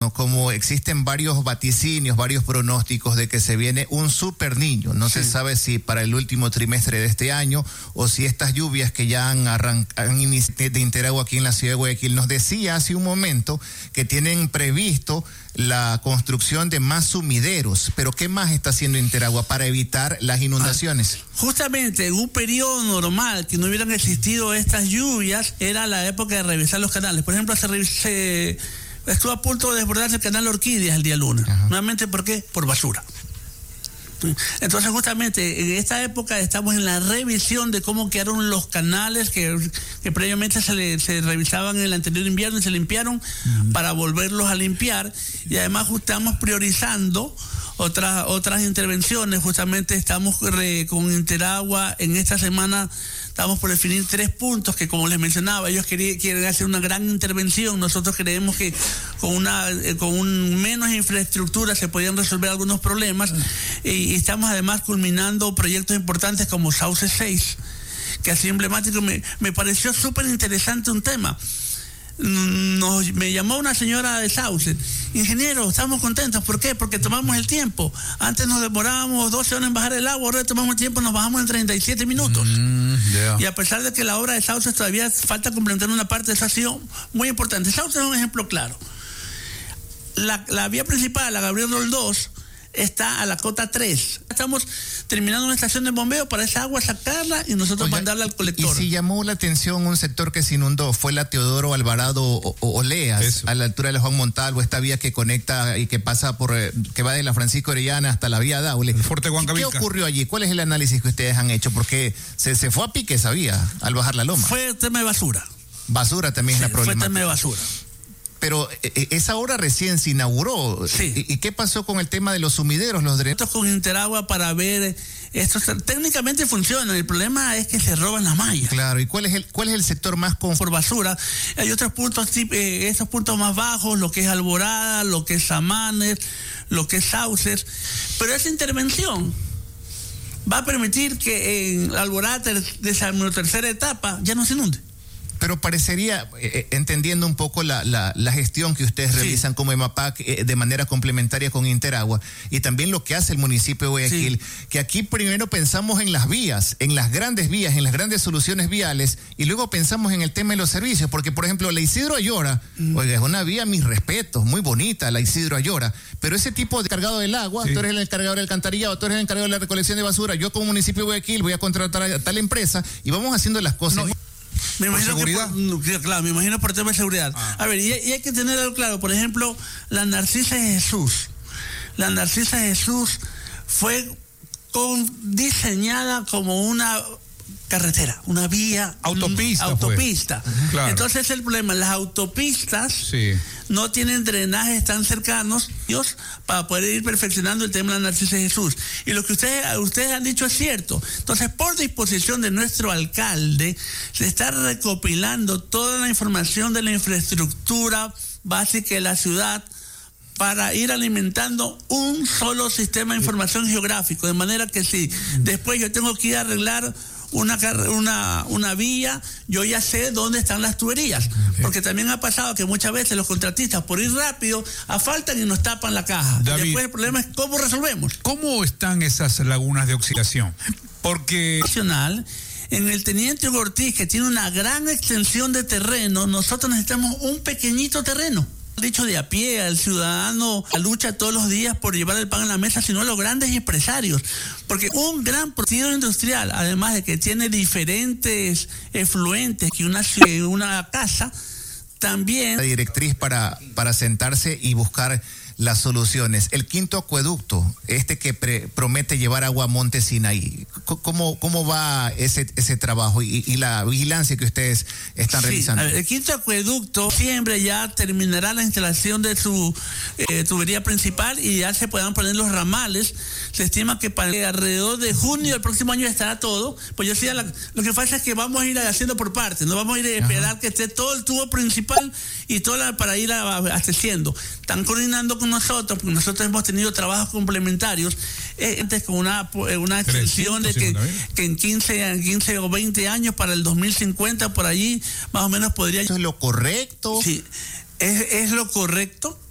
invierno, como existen varios vaticinios, varios pronósticos de que se viene un super niño, no se sabe si para el último trimestre de este año o si estas lluvias que ya han iniciado de Interagua aquí en la ciudad de Guayaquil. Nos decía hace un momento que tienen previsto la construcción de más sumideros, pero ¿qué más está haciendo Interagua para evitar las inundaciones? Justamente en un periodo normal que no hubieran existido estas lluvias era la época de revisar los canales. Por ejemplo, se estuvo a punto de desbordarse el canal Orquídeas el día lunes. Nuevamente, ¿por qué? Por basura. Entonces, justamente en esta época estamos en la revisión de cómo quedaron los canales que previamente se revisaban en el anterior invierno y se limpiaron para volverlos a limpiar. Y además estamos priorizando otras intervenciones. Justamente estamos con Interagua en esta semana. Estamos por definir 3 puntos que, como les mencionaba, ellos quieren hacer una gran intervención. Nosotros creemos que con menos infraestructura se podían resolver algunos problemas. Y estamos además culminando proyectos importantes como Sauce 6, que así emblemático. Me pareció súper interesante un tema. Me llamó una señora de Sauce: ingeniero, estamos contentos. ¿Por qué? Porque tomamos el tiempo. Antes nos demorábamos 12 horas en bajar el agua, ahora tomamos el tiempo, nos bajamos en 37 minutos. Y a pesar de que la obra de Sauce todavía falta complementar una parte, de esa ha sido muy importante. Sauce es un ejemplo claro. La vía principal, la Gabriel Roldós, está a la cota 3. Estamos terminando una estación de bombeo para esa agua sacarla y nosotros mandarla al colector. Y si llamó la atención un sector que se inundó, fue la Teodoro Alvarado Oleas, a la altura de la Juan Montalvo, esta vía que conecta y que pasa que va de la Francisco Orellana hasta la vía Daule. El Fuerte Huancavilca. ¿Qué ocurrió allí? ¿Cuál es el análisis que ustedes han hecho? Porque se fue a pique esa vía al bajar la loma. Fue tema de basura. Basura también es la problemática. Fue tema de basura. Pero esa obra recién se inauguró. Sí. ¿Y qué pasó con el tema de los sumideros, los drenajes? Con Interagua para ver esto técnicamente funciona. El problema es que se roban las mallas. Claro. ¿Y cuál es el sector más por basura? Hay otros puntos, estos puntos más bajos, lo que es Alborada, lo que es Samanes, lo que es Sauces. Pero esa intervención va a permitir que en Alborada de esa tercera etapa ya no se inunde. Pero parecería, entendiendo un poco la gestión que ustedes realizan como EMAPAC de manera complementaria con Interagua, y también lo que hace el municipio de Guayaquil, que aquí primero pensamos en las vías, en las grandes vías, en las grandes soluciones viales, y luego pensamos en el tema de los servicios, porque por ejemplo la Isidro Ayora, oiga, es una vía, mis respetos, muy bonita la Isidro Ayora, pero ese tipo de cargado del agua, tú eres el encargado del alcantarillado, tú eres el encargado de la recolección de basura, yo como municipio de Guayaquil voy a contratar a tal empresa y vamos haciendo las cosas. Me imagino ¿Por me imagino por tema de seguridad. A ver, y hay que tener algo claro. Por ejemplo, la Narcisa de Jesús. La Narcisa de Jesús fue diseñada como una carretera, una vía, autopista. Claro. Entonces el problema, las autopistas no tienen drenajes tan cercanos para poder ir perfeccionando el tema de la Narcisa de Jesús. Y lo que ustedes han dicho es cierto. Entonces, por disposición de nuestro alcalde, se está recopilando toda la información de la infraestructura básica de la ciudad para ir alimentando un solo sistema de información geográfico, de manera que si después yo tengo que ir a arreglar una vía, yo ya sé dónde están las tuberías, porque también ha pasado que muchas veces los contratistas, por ir rápido, asfaltan y nos tapan la caja. David, después el problema es cómo resolvemos. ¿Cómo están esas lagunas de oxidación? Porque en el Teniente Hugo Ortiz, que tiene una gran extensión de terreno, nosotros necesitamos un pequeñito terreno. Dicho de a pie, al ciudadano lucha todos los días por llevar el pan a la mesa, sino a los grandes empresarios, porque un gran partido industrial, además de que tiene diferentes efluentes que una casa, también la directriz para sentarse y buscar las soluciones. El quinto acueducto, que promete llevar agua a Monte Sinaí, ¿cómo va ese trabajo y la vigilancia que ustedes están realizando? El quinto acueducto siempre ya terminará la instalación de su tubería principal y ya se podrán poner los ramales. Se estima que para alrededor de junio del próximo año estará todo. Pues yo decía, lo que pasa es que vamos a ir haciendo por partes, no vamos a ir a esperar que esté todo el tubo principal y para ir abasteciendo. Están coordinando con nosotros, porque nosotros hemos tenido trabajos complementarios antes con una extensión de que en 15 o 20 años para el 2050 por allí más o menos podría. ¿Eso es lo correcto? Sí, es lo correcto.